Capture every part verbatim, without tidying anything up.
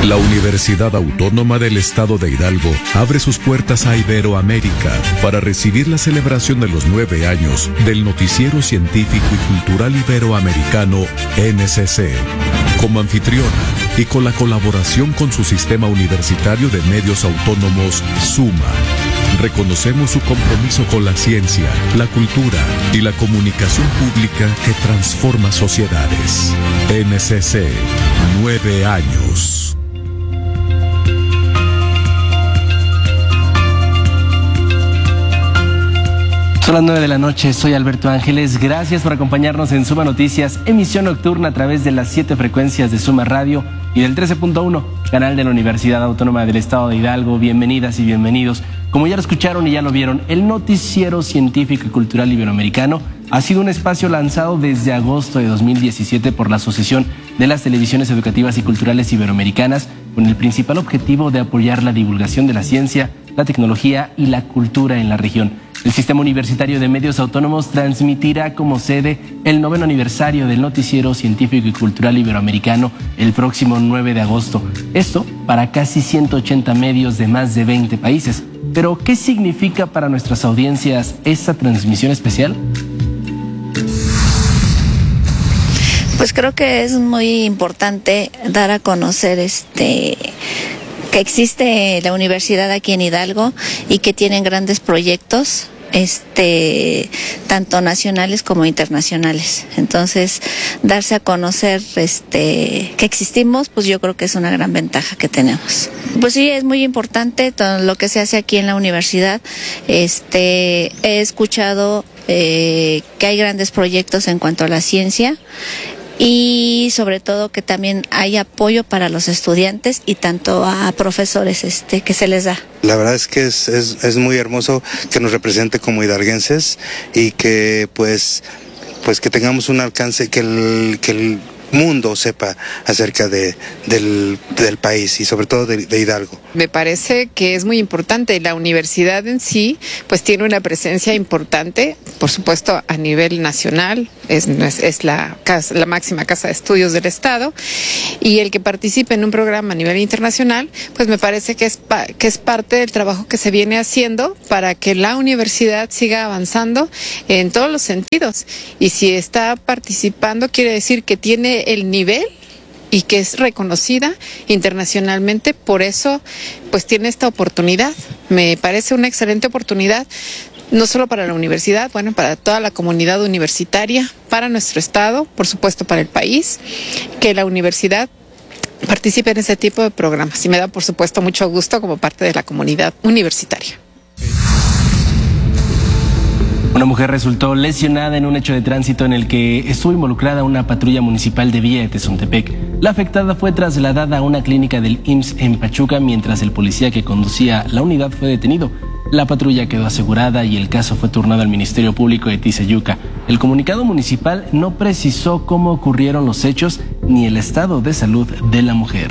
La Universidad Autónoma del Estado de Hidalgo abre sus puertas a Iberoamérica para recibir la celebración de los nueve años del Noticiero Científico y Cultural Iberoamericano N C C. Como anfitriona y con la colaboración con su sistema universitario de medios autónomos SUMA, reconocemos su compromiso con la ciencia, la cultura y la comunicación pública que transforma sociedades. N C C, nueve años. Son las nueve de la noche, soy Alberto Ángeles, gracias por acompañarnos en Suma Noticias, emisión nocturna a través de las siete frecuencias de Suma Radio y del trece punto uno, canal de la Universidad Autónoma del Estado de Hidalgo. Bienvenidas y bienvenidos. Como ya lo escucharon y ya lo vieron, el Noticiero Científico y Cultural Iberoamericano ha sido un espacio lanzado desde agosto de dos mil diecisiete por la Asociación de las Televisiones Educativas y Culturales Iberoamericanas, con el principal objetivo de apoyar la divulgación de la ciencia, la tecnología y la cultura en la región. El Sistema Universitario de Medios Autónomos transmitirá como sede el noveno aniversario del Noticiero Científico y Cultural Iberoamericano el próximo nueve de agosto. Esto para casi ciento ochenta medios de más de veinte países. Pero, ¿qué significa para nuestras audiencias esta transmisión especial? Pues creo que es muy importante dar a conocer este que existe la universidad aquí en Hidalgo y que tienen grandes proyectos, este tanto nacionales como internacionales. Entonces, darse a conocer este que existimos, pues yo creo que es una gran ventaja que tenemos. Pues sí, es muy importante todo lo que se hace aquí en la universidad. Este he escuchado eh, que hay grandes proyectos en cuanto a la ciencia. Y sobre todo que también hay apoyo para los estudiantes y tanto a profesores este que se les da. La verdad es que es, es, es muy hermoso que nos represente como hidalguenses y que pues, pues que tengamos un alcance, que el, que el mundo sepa acerca de, del, del país y sobre todo de, de Hidalgo. Me parece que es muy importante. La universidad en sí pues tiene una presencia importante, por supuesto a nivel nacional, es, es la, casa, la máxima casa de estudios del Estado, y el que participe en un programa a nivel internacional pues me parece que es, que es parte del trabajo que se viene haciendo para que la universidad siga avanzando en todos los sentidos, y si está participando quiere decir que tiene el nivel y que es reconocida internacionalmente, por eso pues tiene esta oportunidad. Me parece una excelente oportunidad, no solo para la universidad, bueno, para toda la comunidad universitaria, para nuestro estado, por supuesto para el país, que la universidad participe en ese tipo de programas, y me da por supuesto mucho gusto como parte de la comunidad universitaria. Una mujer resultó lesionada en un hecho de tránsito en el que estuvo involucrada una patrulla municipal de Villa de Tezontepec. La afectada fue trasladada a una clínica del I M S S en Pachuca, mientras el policía que conducía la unidad fue detenido. La patrulla quedó asegurada y el caso fue turnado al Ministerio Público de Tizayuca. El comunicado municipal no precisó cómo ocurrieron los hechos ni el estado de salud de la mujer.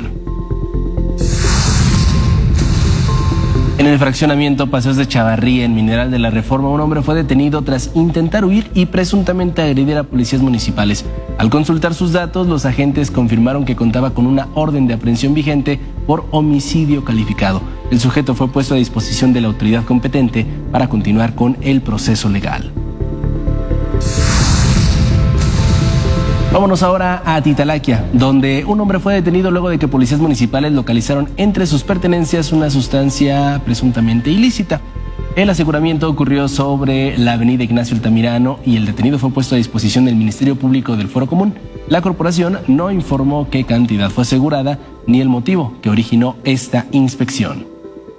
En el fraccionamiento Paseos de Chavarría, en Mineral de la Reforma, un hombre fue detenido tras intentar huir y presuntamente agredir a policías municipales. Al consultar sus datos, los agentes confirmaron que contaba con una orden de aprehensión vigente por homicidio calificado. El sujeto fue puesto a disposición de la autoridad competente para continuar con el proceso legal. Vámonos ahora a Titalaquia, donde un hombre fue detenido luego de que policías municipales localizaron entre sus pertenencias una sustancia presuntamente ilícita. El aseguramiento ocurrió sobre la avenida Ignacio Altamirano y el detenido fue puesto a disposición del Ministerio Público del Foro Común. La corporación no informó qué cantidad fue asegurada ni el motivo que originó esta inspección.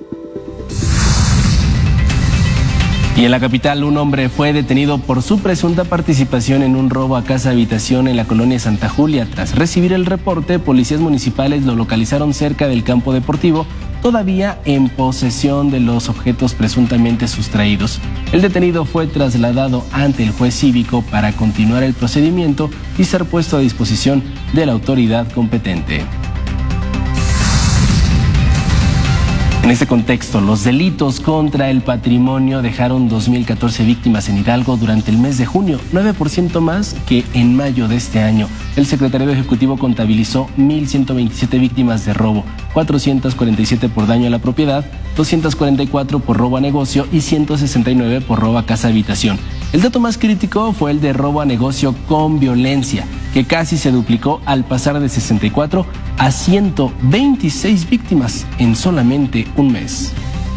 Y en la capital, un hombre fue detenido por su presunta participación en un robo a casa-habitación en la colonia Santa Julia. Tras recibir el reporte, policías municipales lo localizaron cerca del campo deportivo, todavía en posesión de los objetos presuntamente sustraídos. El detenido fue trasladado ante el juez cívico para continuar el procedimiento y ser puesto a disposición de la autoridad competente. En En este contexto, los delitos contra el patrimonio dejaron dos mil catorce víctimas en Hidalgo durante el mes de junio, nueve por ciento más que en mayo de este año. El Secretariado Ejecutivo contabilizó mil ciento veintisiete víctimas de robo, cuatrocientos cuarenta y siete por daño a la propiedad, doscientos cuarenta y cuatro por robo a negocio y ciento sesenta y nueve por robo a casa-habitación. El dato más crítico fue el de robo a negocio con violencia, que casi se duplicó al pasar de sesenta y cuatro a ciento veintiséis víctimas en solamente un mes.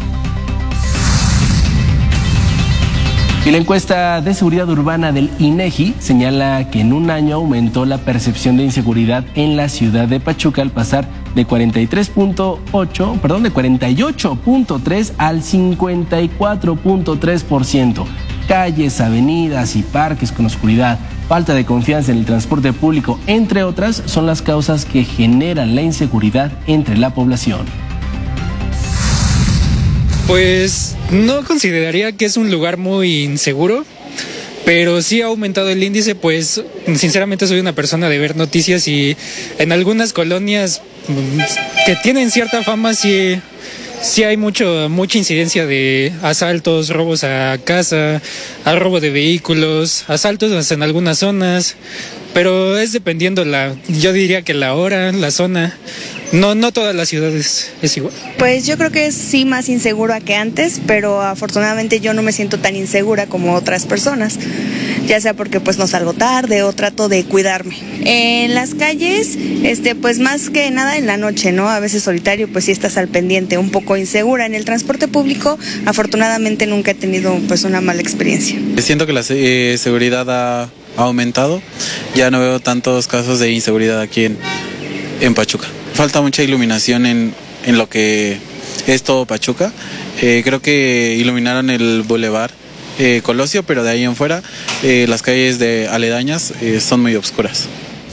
Y la encuesta de seguridad urbana del INEGI señala que en un año aumentó la percepción de inseguridad en la ciudad de Pachuca al pasar de cuarenta y tres punto ocho, perdón, de cuarenta y ocho punto tres al cincuenta y cuatro punto tres por ciento. Calles, avenidas y parques con oscuridad, falta de confianza en el transporte público, entre otras, son las causas que generan la inseguridad entre la población. Pues no consideraría que es un lugar muy inseguro, pero sí ha aumentado el índice, pues sinceramente soy una persona de ver noticias y en algunas colonias que tienen cierta fama sí... Sí hay mucho, mucha incidencia de asaltos, robos a casa, a robo de vehículos, asaltos en algunas zonas, pero es dependiendo la, yo diría que la hora, la zona. No, no todas las ciudades es igual. Pues yo creo que es sí más inseguro que antes, pero afortunadamente yo no me siento tan insegura como otras personas, ya sea porque pues no salgo tarde o trato de cuidarme. En las calles, este, pues más que nada en la noche, ¿no? A veces solitario, pues sí estás al pendiente, un poco insegura. En el transporte público, afortunadamente nunca he tenido pues una mala experiencia. Siento que la eh, seguridad ha, ha aumentado, ya no veo tantos casos de inseguridad aquí en, en Pachuca. Falta mucha iluminación en, en lo que es todo Pachuca. Eh, creo que iluminaron el bulevar eh, Colosio, pero de ahí en fuera eh, las calles de aledañas eh, son muy oscuras.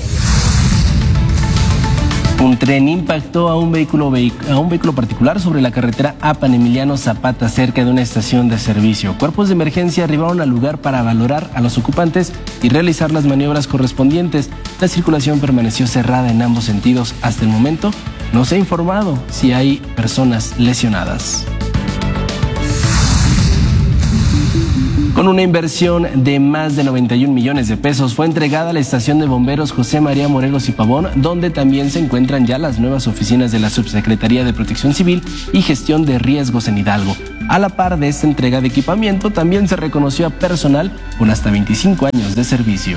Un tren impactó a un vehículo, a un vehículo particular sobre la carretera Apan Emiliano Zapata, cerca de una estación de servicio. Cuerpos de emergencia arribaron al lugar para valorar a los ocupantes y realizar las maniobras correspondientes. La circulación permaneció cerrada en ambos sentidos. Hasta el momento no se ha informado si hay personas lesionadas. Con una inversión de más de noventa y un millones de pesos fue entregada a la estación de bomberos José María Morelos y Pavón, donde también se encuentran ya las nuevas oficinas de la Subsecretaría de Protección Civil y Gestión de Riesgos en Hidalgo. A la par de esta entrega de equipamiento, también se reconoció a personal con hasta veinticinco años de servicio.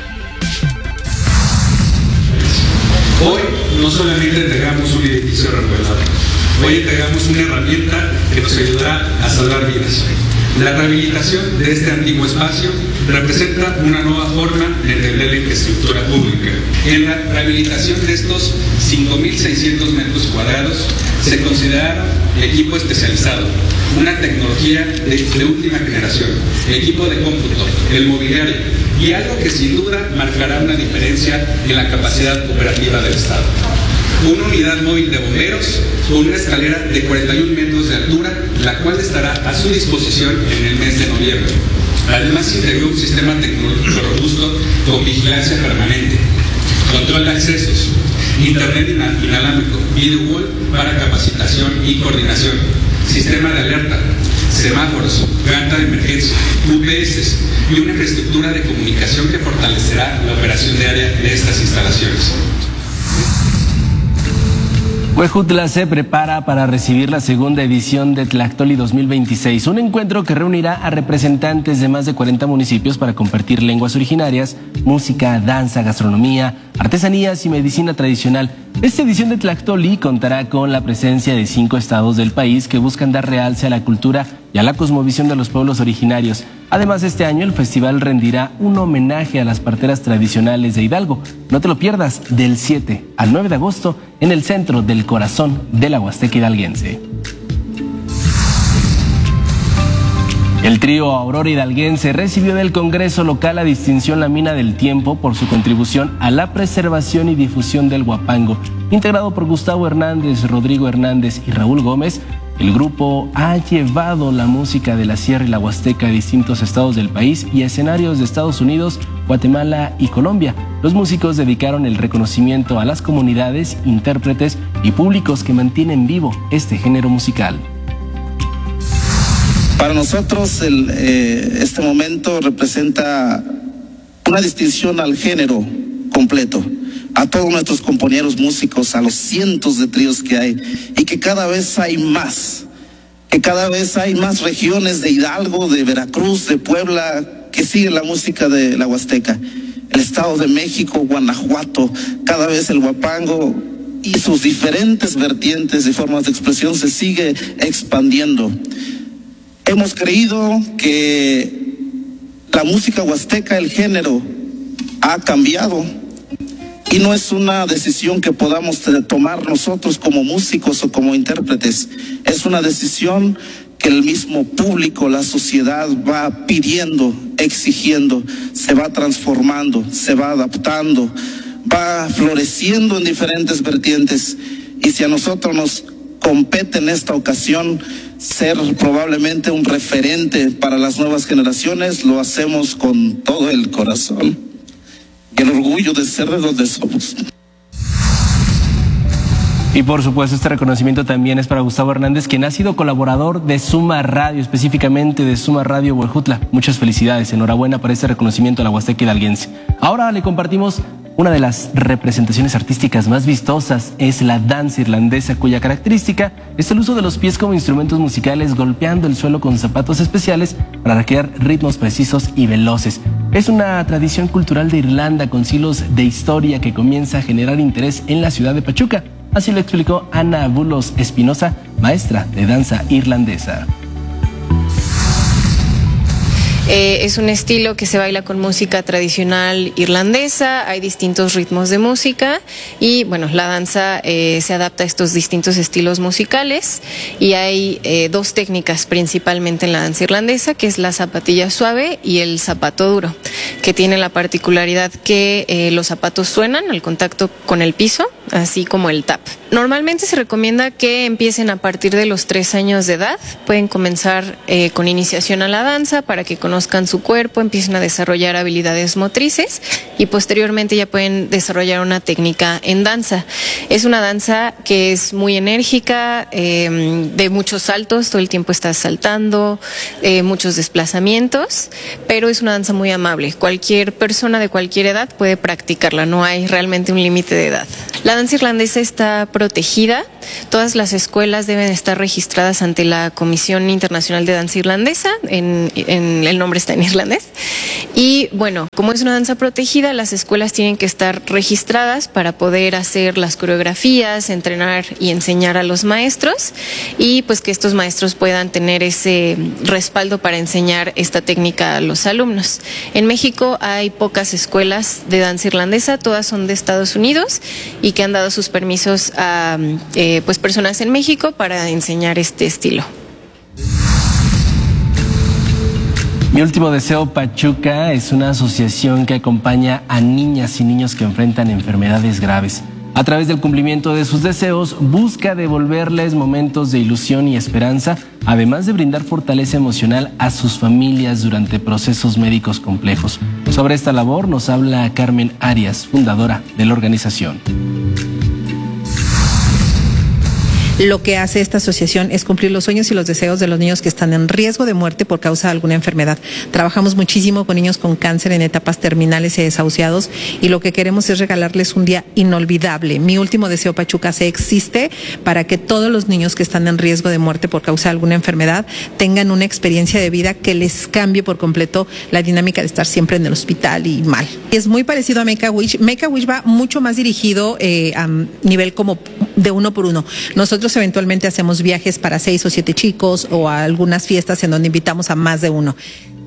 Hoy no solamente entregamos un edificio remodelado, hoy entregamos una herramienta que nos ayudará a salvar vidas. La rehabilitación de este antiguo espacio representa una nueva forma de entender la infraestructura pública. En la rehabilitación de estos cinco mil seiscientos metros cuadrados se consideraron equipo especializado, una tecnología de, de última generación, equipo de cómputo, el mobiliario y algo que sin duda marcará una diferencia en la capacidad operativa del Estado. Una unidad móvil de bomberos con una escalera de cuarenta y un metros de altura, la cual estará a su disposición en el mes de noviembre. Además, integró un sistema tecnológico robusto con vigilancia permanente, control de accesos, internet inalámbrico, video wall para capacitación y coordinación, sistema de alerta, semáforos, planta de emergencia, U P S y una infraestructura de comunicación que fortalecerá la operación diaria de estas instalaciones. Huejutla se prepara para recibir la segunda edición de Tlactoli dos mil veintiséis, un encuentro que reunirá a representantes de más de cuarenta municipios para compartir lenguas originarias, música, danza, gastronomía, artesanías y medicina tradicional. Esta edición de Tlactoli contará con la presencia de cinco estados del país que buscan dar realce a la cultura y a la cosmovisión de los pueblos originarios. Además, este año el festival rendirá un homenaje a las parteras tradicionales de Hidalgo. No te lo pierdas, del siete al nueve de agosto en el centro del corazón de la Huasteca hidalguense. El trío Aurora Hidalguense recibió del Congreso local la distinción La Mina del Tiempo por su contribución a la preservación y difusión del huapango. Integrado por Gustavo Hernández, Rodrigo Hernández y Raúl Gómez, el grupo ha llevado la música de la Sierra y la Huasteca a distintos estados del país y a escenarios de Estados Unidos Guatemala y Colombia. Los músicos dedicaron el reconocimiento a las comunidades, intérpretes y públicos que mantienen vivo este género musical. Para nosotros el, eh, este momento representa una distinción al género completo, a todos nuestros compañeros músicos, a los cientos de tríos que hay, y que cada vez hay más, que cada vez hay más regiones de Hidalgo, de Veracruz, de Puebla, que siguen la música de la Huasteca. El Estado de México, Guanajuato, cada vez el huapango y sus diferentes vertientes y formas de expresión se sigue expandiendo. Hemos creído que la música huasteca, el género, ha cambiado y no es una decisión que podamos tomar nosotros como músicos o como intérpretes. Es una decisión que el mismo público, la sociedad va pidiendo, exigiendo, se va transformando, se va adaptando, va floreciendo en diferentes vertientes. Y si a nosotros nos compete en esta ocasión ser probablemente un referente para las nuevas generaciones, lo hacemos con todo el corazón y el orgullo de ser de donde somos. Y por supuesto este reconocimiento también es para Gustavo Hernández, quien ha sido colaborador de Suma Radio, específicamente de Suma Radio Huejutla. Muchas felicidades, enhorabuena por este reconocimiento a la Huasteca hidalguense. Ahora le compartimos una de las representaciones artísticas más vistosas, es la danza irlandesa, cuya característica es el uso de los pies como instrumentos musicales, golpeando el suelo con zapatos especiales para recrear ritmos precisos y veloces. Es una tradición cultural de Irlanda con siglos de historia que comienza a generar interés en la ciudad de Pachuca. Así lo explicó Ana Bulos Espinosa, maestra de danza irlandesa. Eh, es un estilo que se baila con música tradicional irlandesa, hay distintos ritmos de música y bueno, la danza eh, se adapta a estos distintos estilos musicales y hay eh, dos técnicas principalmente en la danza irlandesa, que es la zapatilla suave y el zapato duro, que tiene la particularidad que eh, los zapatos suenan al contacto con el piso, así como el tap. Normalmente se recomienda que empiecen a partir de los tres años de edad, pueden comenzar eh, con iniciación a la danza para que conozcan su cuerpo, empiecen a desarrollar habilidades motrices y posteriormente ya pueden desarrollar una técnica en danza. Es una danza que es muy enérgica, eh, de muchos saltos, todo el tiempo estás saltando, eh, muchos desplazamientos, pero es una danza muy amable. Cualquier persona de cualquier edad puede practicarla, no hay realmente un límite de edad. La danza irlandesa está protegida, todas las escuelas deben estar registradas ante la Comisión Internacional de Danza Irlandesa, en, en, el nombre está en irlandés, y bueno, como es una danza protegida, las escuelas tienen que estar registradas para poder hacer las coreografías, entrenar y enseñar a los maestros, y pues que estos maestros puedan tener ese respaldo para enseñar esta técnica a los alumnos. En México hay pocas escuelas de danza irlandesa, todas son de Estados Unidos, y que han dado sus permisos a eh, pues personas en México para enseñar este estilo. Mi último deseo Pachuca es una asociación que acompaña a niñas y niños que enfrentan enfermedades graves. A través del cumplimiento de sus deseos, busca devolverles momentos de ilusión y esperanza, además de brindar fortaleza emocional a sus familias durante procesos médicos complejos. Sobre esta labor nos habla Carmen Arias, fundadora de la organización. Lo que hace esta asociación es cumplir los sueños y los deseos de los niños que están en riesgo de muerte por causa de alguna enfermedad. Trabajamos muchísimo con niños con cáncer en etapas terminales y desahuciados y lo que queremos es regalarles un día inolvidable. Mi último deseo Pachuca se existe para que todos los niños que están en riesgo de muerte por causa de alguna enfermedad tengan una experiencia de vida que les cambie por completo la dinámica de estar siempre en el hospital y mal. Es muy parecido a Make-A-Wish. Make-A-Wish va mucho más dirigido eh, a nivel como de uno por uno. Nosotros eventualmente hacemos viajes para seis o siete chicos o a algunas fiestas en donde invitamos a más de uno.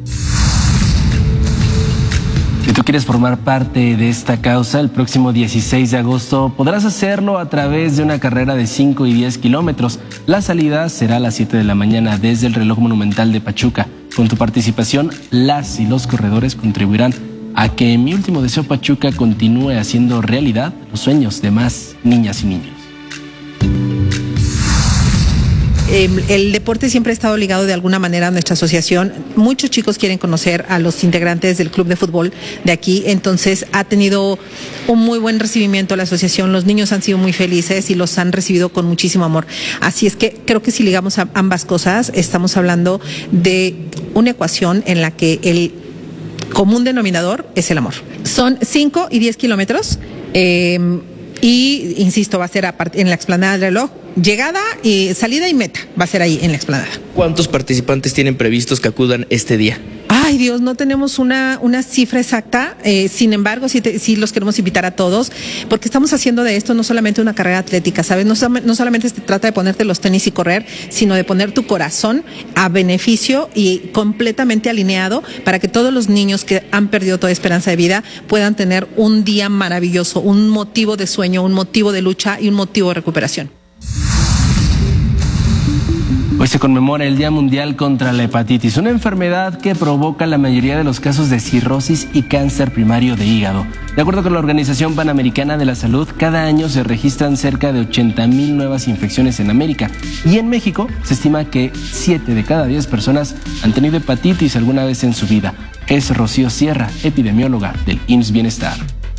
Si tú quieres formar parte de esta causa, el próximo dieciséis de agosto podrás hacerlo a través de una carrera de cinco y diez kilómetros. La salida será a las siete de la mañana desde el reloj monumental de Pachuca. Con tu participación, las y los corredores contribuirán a que Mi Último Deseo Pachuca continúe haciendo realidad los sueños de más niñas y niños. eh, el deporte siempre ha estado ligado de alguna manera a nuestra asociación. Muchos chicos quieren conocer a los integrantes del club de fútbol de aquí, entonces ha tenido un muy buen recibimiento la asociación. Los niños han sido muy felices y los han recibido con muchísimo amor. Así es que creo que si ligamos a ambas cosas, estamos hablando de una ecuación en la que el común denominador es el amor. Son cinco y diez kilómetros eh, y, insisto, va a ser en la explanada del reloj. Llegada y salida y meta va a ser ahí en la explanada. ¿Cuántos participantes tienen previstos que acudan este día? Ay, Dios, no tenemos una, una cifra exacta, eh, sin embargo, sí, te, sí los queremos invitar a todos, porque estamos haciendo de esto no solamente una carrera atlética, ¿sabes? No, no solamente se trata de ponerte los tenis y correr, sino de poner tu corazón a beneficio y completamente alineado para que todos los niños que han perdido toda esperanza de vida puedan tener un día maravilloso, un motivo de sueño, un motivo de lucha y un motivo de recuperación. Hoy se conmemora el Día Mundial contra la Hepatitis, una enfermedad que provoca la mayoría de los casos de cirrosis y cáncer primario de hígado. De acuerdo con la Organización Panamericana de la Salud, cada año se registran cerca de ochenta mil nuevas infecciones en América. Y en México se estima que siete de cada diez personas han tenido hepatitis alguna vez en su vida. Es Rocío Sierra, epidemióloga del I M S S Bienestar.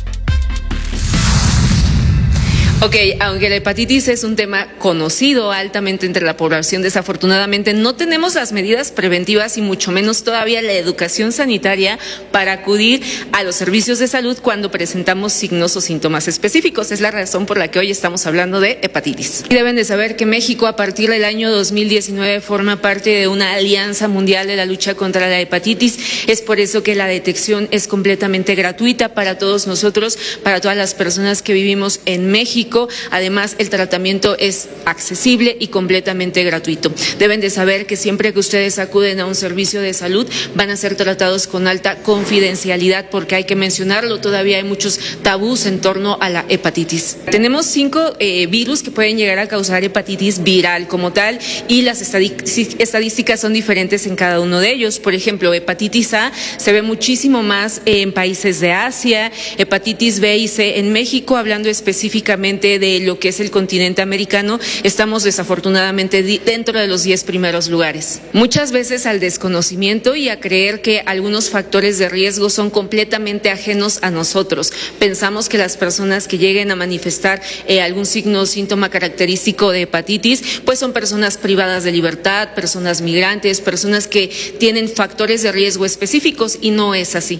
Ok, aunque la hepatitis es un tema conocido altamente entre la población, desafortunadamente no tenemos las medidas preventivas y mucho menos todavía la educación sanitaria para acudir a los servicios de salud cuando presentamos signos o síntomas específicos. Es la razón por la que hoy estamos hablando de hepatitis. Y deben de saber que México a partir del año dos mil diecinueve forma parte de una alianza mundial de la lucha contra la hepatitis. Es por eso que la detección es completamente gratuita para todos nosotros, para todas las personas que vivimos en México. Además, el tratamiento es accesible y completamente gratuito. Deben de saber que siempre que ustedes acuden a un servicio de salud van a ser tratados con alta confidencialidad, porque hay que mencionarlo, todavía hay muchos tabús en torno a la hepatitis. Tenemos cinco eh, virus que pueden llegar a causar hepatitis viral como tal, y las estadísticas son diferentes en cada uno de ellos. Por ejemplo, hepatitis A se ve muchísimo más en países de Asia, hepatitis B y C en México. Hablando específicamente de lo que es el continente americano, estamos desafortunadamente dentro de los diez primeros lugares. Muchas veces al desconocimiento y a creer que algunos factores de riesgo son completamente ajenos a nosotros. Pensamos que las personas que lleguen a manifestar eh, algún signo o síntoma característico de hepatitis, pues son personas privadas de libertad, personas migrantes, personas que tienen factores de riesgo específicos, y no es así.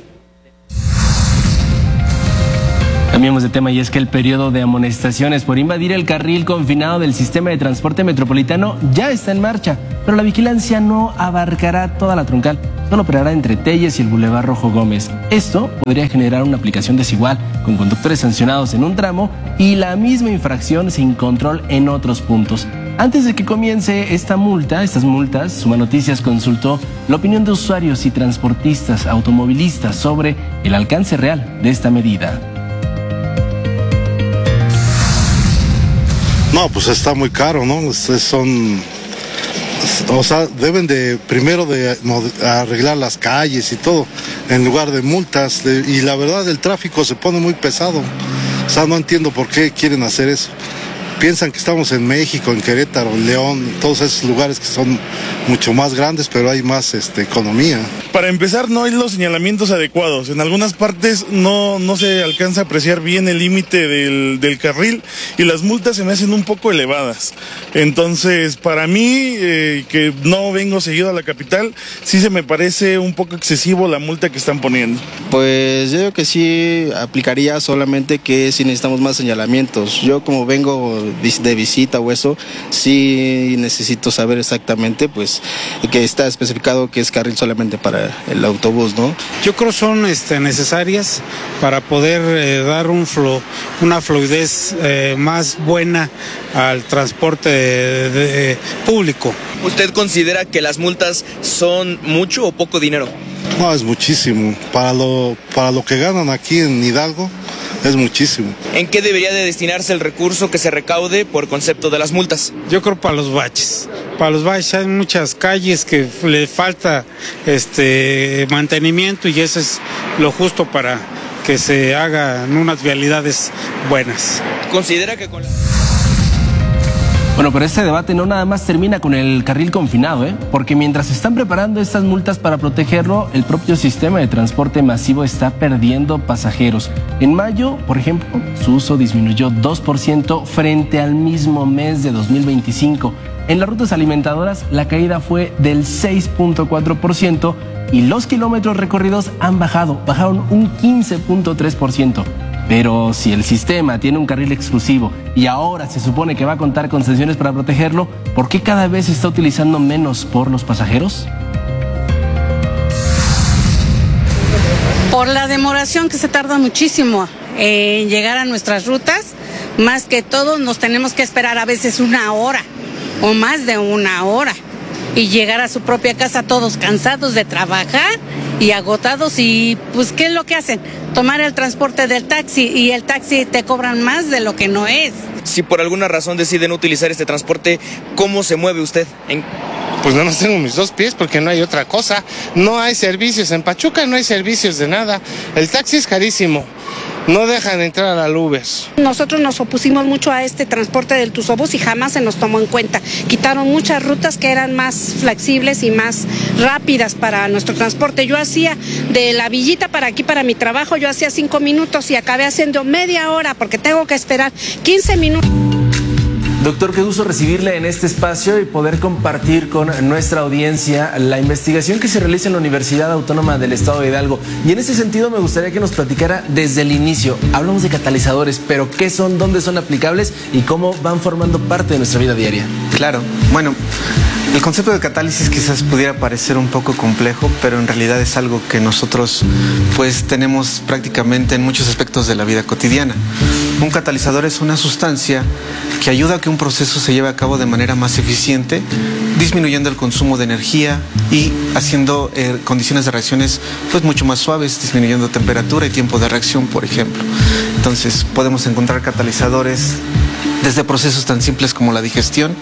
Cambiamos de tema, y es que el periodo de amonestaciones por invadir el carril confinado del sistema de transporte metropolitano ya está en marcha, pero la vigilancia no abarcará toda la troncal, solo operará entre Telles y el Boulevard Rojo Gómez. Esto podría generar una aplicación desigual, con conductores sancionados en un tramo y la misma infracción sin control en otros puntos. Antes de que comience esta multa, estas multas, Suma Noticias consultó la opinión de usuarios y transportistas automovilistas sobre el alcance real de esta medida. No, pues está muy caro, ¿no? Son, o sea, deben de primero de arreglar las calles y todo, en lugar de multas, de, y la verdad el tráfico se pone muy pesado. O sea, no entiendo por qué quieren hacer eso. Piensan que estamos en México, en Querétaro, en León, todos esos lugares que son mucho más grandes, pero hay más este, economía. Para empezar, no hay los señalamientos adecuados. En algunas partes no, no se alcanza a apreciar bien el límite del, del carril, y las multas se me hacen un poco elevadas. Entonces, para mí, eh, que no vengo seguido a la capital, sí se me parece un poco excesivo la multa que están poniendo. Pues yo creo que sí aplicaría, solamente que si necesitamos más señalamientos. Yo, como vengo de visita o eso, sí necesito saber exactamente, pues, que está especificado que es carril solamente para el autobús, ¿no? Yo creo son este, necesarias para poder eh, dar un flow, una fluidez eh, más buena al transporte de, de, de, público. ¿Usted considera que las multas son mucho o poco dinero? No, es muchísimo. Para lo, para lo que ganan aquí en Hidalgo, es muchísimo. ¿En qué debería de destinarse el recurso que se recaude por concepto de las multas? Yo creo para los baches. Para los baches hay muchas calles que le falta este mantenimiento, y eso es lo justo para que se hagan unas vialidades buenas. ¿Considera que con la... Bueno, pero este debate no nada más termina con el carril confinado, ¿eh? Porque mientras se están preparando estas multas para protegerlo, el propio sistema de transporte masivo está perdiendo pasajeros. En mayo, por ejemplo, su uso disminuyó dos por ciento frente al mismo mes de dos mil veinticinco. En las rutas alimentadoras, la caída fue del seis punto cuatro por ciento y los kilómetros recorridos han bajado, bajaron un quince punto tres por ciento. Pero si el sistema tiene un carril exclusivo y ahora se supone que va a contar con sanciones para protegerlo, ¿por qué cada vez se está utilizando menos por los pasajeros? Por la demoración que se tarda muchísimo en llegar a nuestras rutas, más que todo nos tenemos que esperar a veces una hora o más de una hora y llegar a su propia casa todos cansados de trabajar y agotados. Y pues ¿qué es lo que hacen? Tomar el transporte del taxi, y el taxi te cobran más de lo que no es. Si por alguna razón deciden utilizar este transporte, ¿cómo se mueve usted? ¿En... Pues no, no tengo mis dos pies porque no hay otra cosa. No hay servicios en Pachuca, no hay servicios de nada. El taxi es carísimo. No dejan entrar al Uber. Nosotros nos opusimos mucho a este transporte del Tusobús y jamás se nos tomó en cuenta. Quitaron muchas rutas que eran más flexibles y más rápidas para nuestro transporte. Yo hacía de la Villita para aquí, para mi trabajo, yo hacía cinco minutos y acabé haciendo media hora porque tengo que esperar quince minutos. Doctor, qué gusto recibirle en este espacio y poder compartir con nuestra audiencia la investigación que se realiza en la Universidad Autónoma del Estado de Hidalgo. Y en ese sentido me gustaría que nos platicara desde el inicio. Hablamos de catalizadores, pero ¿qué son, dónde son aplicables y cómo van formando parte de nuestra vida diaria? Claro, bueno, el concepto de catálisis quizás pudiera parecer un poco complejo, pero en realidad es algo que nosotros pues tenemos prácticamente en muchos aspectos de la vida cotidiana. Un catalizador es una sustancia que ayuda a que un proceso se lleve a cabo de manera más eficiente, disminuyendo el consumo de energía y haciendo eh, condiciones de reacciones pues mucho más suaves, disminuyendo temperatura y tiempo de reacción, por ejemplo. Entonces podemos encontrar catalizadores desde procesos tan simples como la digestión,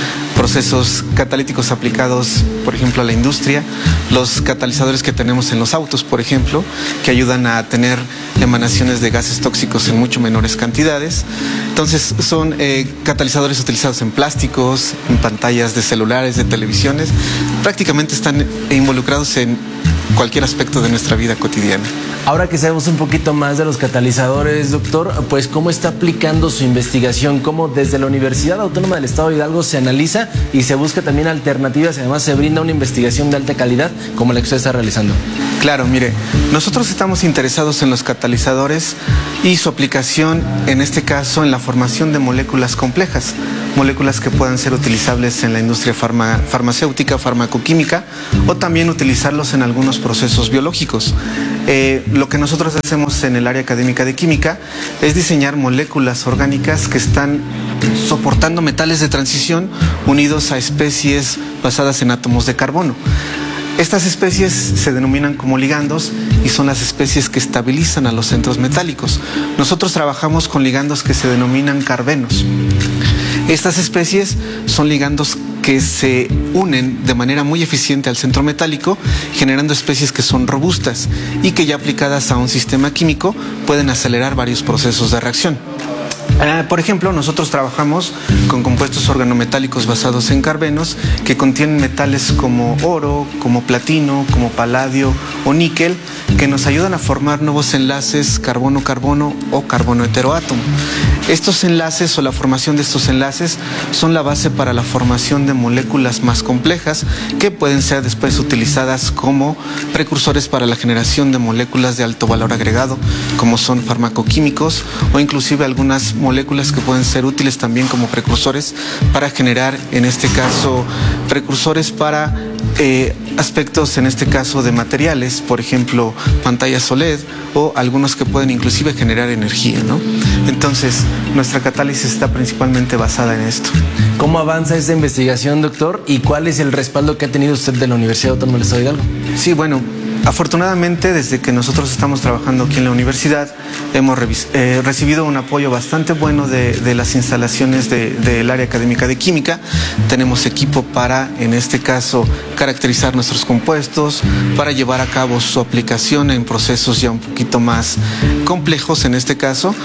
procesos catalíticos aplicados, por ejemplo, a la industria, los catalizadores que tenemos en los autos, por ejemplo, que ayudan a tener emanaciones de gases tóxicos en mucho menores cantidades. Entonces, son eh, catalizadores utilizados en plásticos, en pantallas de celulares, de televisiones, prácticamente están involucrados en cualquier aspecto de nuestra vida cotidiana. Ahora que sabemos un poquito más de los catalizadores, doctor, pues ¿cómo está aplicando su investigación? ¿Cómo desde la Universidad Autónoma del Estado de Hidalgo se analiza y se busca también alternativas y además se brinda una investigación de alta calidad como la que usted está realizando? Claro, mire, nosotros estamos interesados en los catalizadores y su aplicación, en este caso, en la formación de moléculas complejas, moléculas que puedan ser utilizables en la industria farma, farmacéutica, farmacoquímica, o también utilizarlos en algunos procesos biológicos. Eh, lo que nosotros hacemos en el área académica de química es diseñar moléculas orgánicas que están soportando metales de transición unidos a especies basadas en átomos de carbono. Estas especies se denominan como ligandos y son las especies que estabilizan a los centros metálicos. Nosotros trabajamos con ligandos que se denominan carbenos. Estas especies son ligandos que se unen de manera muy eficiente al centro metálico, generando especies que son robustas y que ya aplicadas a un sistema químico pueden acelerar varios procesos de reacción. Uh, por ejemplo, nosotros trabajamos con compuestos organometálicos basados en carbenos que contienen metales como oro, como platino, como paladio o níquel, que nos ayudan a formar nuevos enlaces carbono-carbono o carbono-heteroátomo. Estos enlaces o la formación de estos enlaces son la base para la formación de moléculas más complejas que pueden ser después utilizadas como precursores para la generación de moléculas de alto valor agregado, como son farmacoquímicos o inclusive algunas moléculas que pueden ser útiles también como precursores para generar, en este caso, precursores para eh, aspectos, en este caso, de materiales, por ejemplo, pantallas O L E D o algunos que pueden inclusive generar energía, ¿no? Entonces, nuestra catálisis está principalmente basada en esto. ¿Cómo avanza esta investigación, doctor? ¿Y cuál es el respaldo que ha tenido usted de la Universidad Autónoma del Estado de Hidalgo? Sí, bueno, afortunadamente, desde que nosotros estamos trabajando aquí en la universidad, hemos eh, recibido un apoyo bastante bueno de, de las instalaciones del de, de área académica de química. Tenemos equipo para, en este caso, caracterizar nuestros compuestos, para llevar a cabo su aplicación en procesos ya un poquito más complejos, en este caso.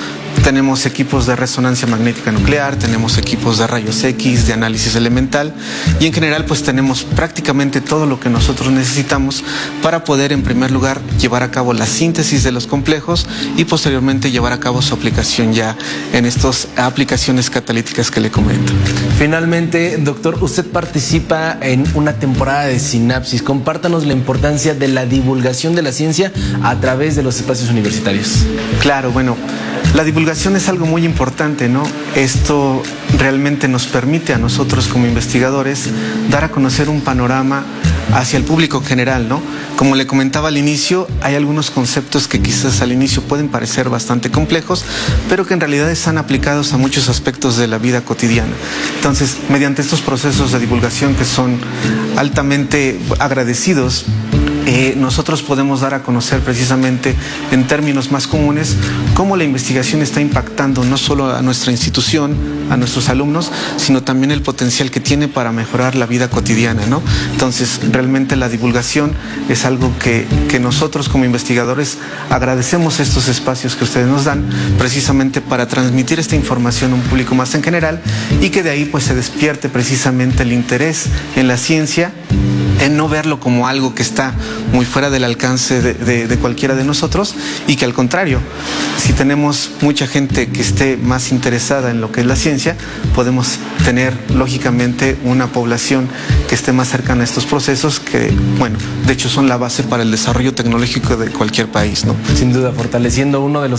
Tenemos equipos de resonancia magnética nuclear, tenemos equipos de rayos X, de análisis elemental y en general pues tenemos prácticamente todo lo que nosotros necesitamos para poder en primer lugar llevar a cabo la síntesis de los complejos y posteriormente llevar a cabo su aplicación ya en estas aplicaciones catalíticas que le comento. Finalmente, doctor, usted participa en una temporada de Sinapsis. Compártanos la importancia de la divulgación de la ciencia a través de los espacios universitarios. Claro, bueno, la divulgación es algo muy importante, ¿no? Esto realmente nos permite a nosotros como investigadores dar a conocer un panorama hacia el público general, ¿no? Como le comentaba al inicio, hay algunos conceptos que quizás al inicio pueden parecer bastante complejos, pero que en realidad están aplicados a muchos aspectos de la vida cotidiana. Entonces, mediante estos procesos de divulgación que son altamente agradecidos, Eh, nosotros podemos dar a conocer precisamente en términos más comunes cómo la investigación está impactando no solo a nuestra institución, a nuestros alumnos, sino también el potencial que tiene para mejorar la vida cotidiana, ¿no? Entonces, realmente la divulgación es algo que, que nosotros como investigadores agradecemos estos espacios que ustedes nos dan precisamente para transmitir esta información a un público más en general y que de ahí pues se despierte precisamente el interés en la ciencia, en no verlo como algo que está muy fuera del alcance de, de, de cualquiera de nosotros y que al contrario, si tenemos mucha gente que esté más interesada en lo que es la ciencia, podemos tener lógicamente una población que esté más cercana a estos procesos que, bueno, de hecho son la base para el desarrollo tecnológico de cualquier país, ¿no? Sin duda, fortaleciendo uno de los...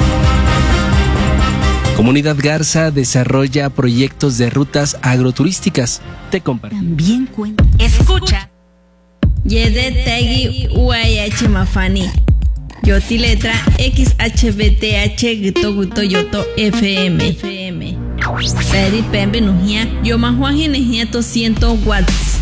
Comunidad Garza desarrolla proyectos de rutas agroturísticas. Te comparto. También cuenta. Escucha. Yede Tegi U A H Mafani. Yoti letra X H B T H Gito Guto Yoto F M. F M. Peri Pembe Nujia. Yo Mahuaji Nejia to cien watts.